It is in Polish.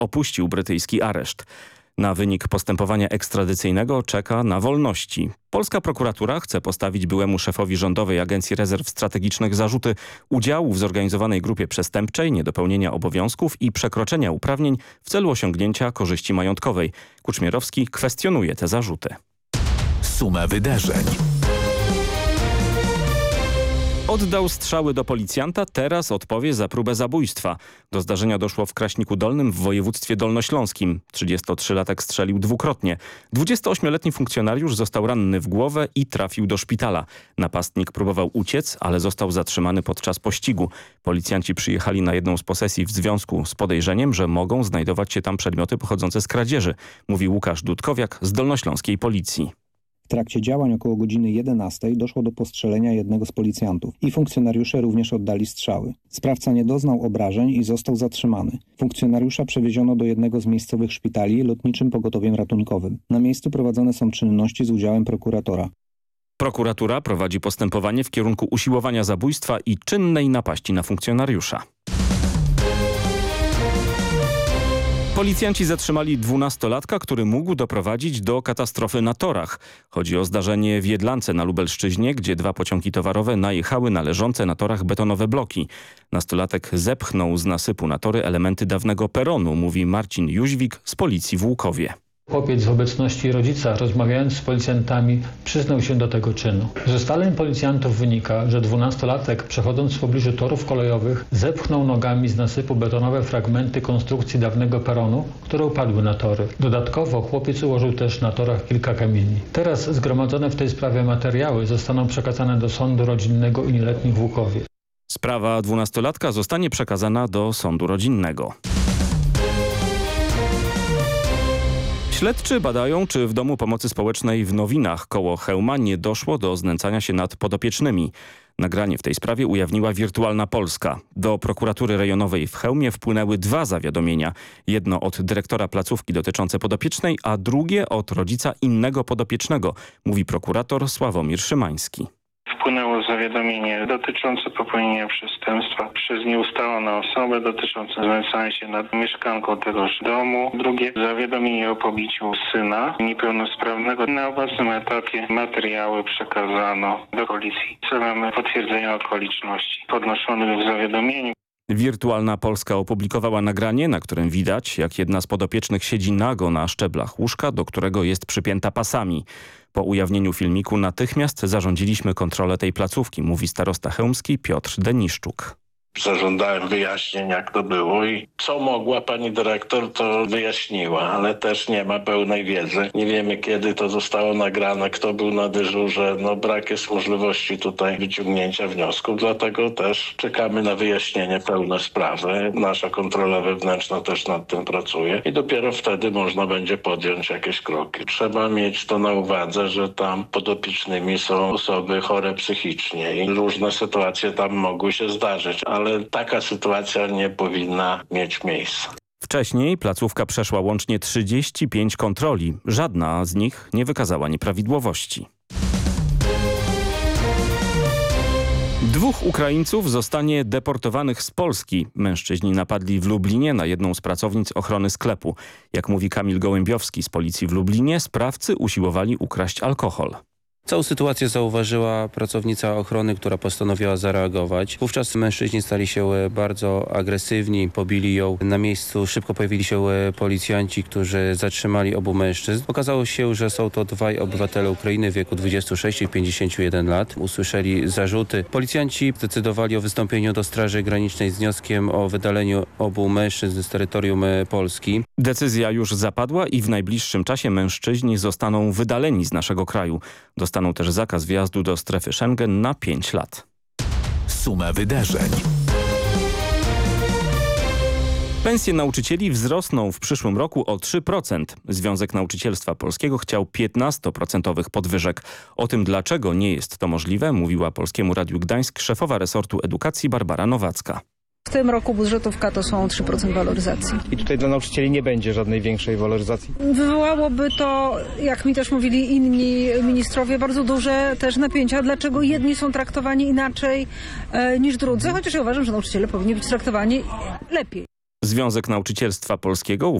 opuścił brytyjski areszt. Na wynik postępowania ekstradycyjnego czeka na wolności. Polska prokuratura chce postawić byłemu szefowi Rządowej Agencji Rezerw Strategicznych zarzuty udziału w zorganizowanej grupie przestępczej, niedopełnienia obowiązków i przekroczenia uprawnień w celu osiągnięcia korzyści majątkowej. Kuczmierowski kwestionuje te zarzuty. Suma wydarzeń. Oddał strzały do policjanta, teraz odpowie za próbę zabójstwa. Do zdarzenia doszło w Kraśniku Dolnym w województwie dolnośląskim. 33-latek strzelił dwukrotnie. 28-letni funkcjonariusz został ranny w głowę i trafił do szpitala. Napastnik próbował uciec, ale został zatrzymany podczas pościgu. Policjanci przyjechali na jedną z posesji w związku z podejrzeniem, że mogą znajdować się tam przedmioty pochodzące z kradzieży, mówi Łukasz Dudkowiak z dolnośląskiej policji. W trakcie działań około godziny 11 doszło do postrzelenia jednego z policjantów i funkcjonariusze również oddali strzały. Sprawca nie doznał obrażeń i został zatrzymany. Funkcjonariusza przewieziono do jednego z miejscowych szpitali lotniczym pogotowiem ratunkowym. Na miejscu prowadzone są czynności z udziałem prokuratora. Prokuratura prowadzi postępowanie w kierunku usiłowania zabójstwa i czynnej napaści na funkcjonariusza. Policjanci zatrzymali 12-latka, który mógł doprowadzić do katastrofy na torach. Chodzi o zdarzenie w Jedlance na Lubelszczyźnie, gdzie 2 pociągi towarowe najechały na leżące na torach betonowe bloki. Nastolatek zepchnął z nasypu na tory elementy dawnego peronu, mówi Marcin Jóźwik z policji w Łukowie. Chłopiec w obecności rodzica, rozmawiając z policjantami, przyznał się do tego czynu. Z ustaleń policjantów wynika, że 12-latek, przechodząc w pobliżu torów kolejowych, zepchnął nogami z nasypu betonowe fragmenty konstrukcji dawnego peronu, które upadły na tory. Dodatkowo chłopiec ułożył też na torach kilka kamieni. Teraz zgromadzone w tej sprawie materiały zostaną przekazane do Sądu Rodzinnego i Nieletnich w Łukowie. Sprawa 12-latka zostanie przekazana do Sądu Rodzinnego. Śledczy badają, czy w Domu Pomocy Społecznej w Nowinach koło Chełma nie doszło do znęcania się nad podopiecznymi. Nagranie w tej sprawie ujawniła Wirtualna Polska. Do prokuratury rejonowej w Chełmie wpłynęły 2 zawiadomienia. Jedno od dyrektora placówki dotyczące podopiecznej, a drugie od rodzica innego podopiecznego, mówi prokurator Sławomir Szymański. Wpłynęło zawiadomienie dotyczące popełnienia przestępstwa przez nieustaloną osobę dotyczące znęcania się nad mieszkanką tegoż domu. Drugie zawiadomienie o pobiciu syna niepełnosprawnego. Na obecnym etapie materiały przekazano do policji celem potwierdzenia okoliczności podnoszonych w zawiadomieniu. Wirtualna Polska opublikowała nagranie, na którym widać, jak jedna z podopiecznych siedzi nago na szczeblach łóżka, do którego jest przypięta pasami. Po ujawnieniu filmiku natychmiast zarządziliśmy kontrolę tej placówki, mówi starosta chełmski Piotr Deniszczuk. Zażądałem wyjaśnień, jak to było i co mogła pani dyrektor, to wyjaśniła, ale też nie ma pełnej wiedzy. Nie wiemy, kiedy to zostało nagrane, kto był na dyżurze. Brak jest możliwości tutaj wyciągnięcia wniosków, dlatego też czekamy na wyjaśnienie pełne sprawy. Nasza kontrola wewnętrzna też nad tym pracuje i dopiero wtedy można będzie podjąć jakieś kroki. Trzeba mieć to na uwadze, że tam podopiecznymi są osoby chore psychicznie i różne sytuacje tam mogły się zdarzyć, ale taka sytuacja nie powinna mieć miejsca. Wcześniej placówka przeszła łącznie 35 kontroli. Żadna z nich nie wykazała nieprawidłowości. 2 Ukraińców zostanie deportowanych z Polski. Mężczyźni napadli w Lublinie na jedną z pracownic ochrony sklepu. Jak mówi Kamil Gołębiowski z policji w Lublinie, sprawcy usiłowali ukraść alkohol. Całą sytuację zauważyła pracownica ochrony, która postanowiła zareagować. Wówczas mężczyźni stali się bardzo agresywni, pobili ją. Na miejscu szybko pojawili się policjanci, którzy zatrzymali obu mężczyzn. Okazało się, że są to 2 obywatele Ukrainy w wieku 26 i 51 lat. Usłyszeli zarzuty. Policjanci zdecydowali o wystąpieniu do Straży Granicznej z wnioskiem o wydaleniu obu mężczyzn z terytorium Polski. Decyzja już zapadła i w najbliższym czasie mężczyźni zostaną wydaleni z naszego kraju. Dostaną też zakaz wjazdu do strefy Schengen na 5 lat. Suma wydarzeń. Pensje nauczycieli wzrosną w przyszłym roku o 3%. Związek Nauczycielstwa Polskiego chciał 15% podwyżek. O tym, dlaczego nie jest to możliwe, mówiła Polskiemu Radiu Gdańsk szefowa resortu edukacji Barbara Nowacka. W tym roku budżetówka to są 3% waloryzacji. I tutaj dla nauczycieli nie będzie żadnej większej waloryzacji? Wywołałoby to, jak mi też mówili inni ministrowie, bardzo duże też napięcia. Dlaczego jedni są traktowani inaczej niż drudzy? Chociaż ja uważam, że nauczyciele powinni być traktowani lepiej. Związek Nauczycielstwa Polskiego